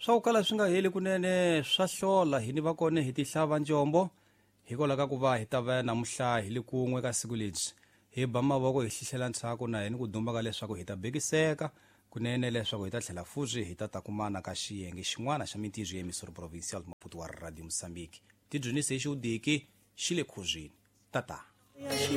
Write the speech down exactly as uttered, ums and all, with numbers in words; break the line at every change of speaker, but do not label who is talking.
swa ku kala swi nga heli kunene swa hlola hini va kone hi tihlava njombo hikola ka ku va hi ta va namuhla hi le kun'we ka siku lebyi hi ba mavoko hi hlihlela ntshaku na hini ku dumba ka leswaku hi ta bekiseka kunene leswaku hi ta tlhela futhi hi ta takumana ka xiyenge xin'wana xa mintizo ya emisoro provincial Maputo wa radio Mozambique tidyonise xi udiki xi le khuzini tata.